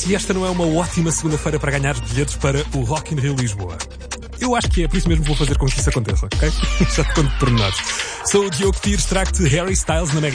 se esta não é uma ótima segunda-feira para ganhar bilhetes para o Rock in Rio Lisboa. Eu acho que é, por isso mesmo vou fazer com que isso aconteça, ok? Já te conto pormenores. Sou o Diogo Pires, trago-te Harry Styles na Mega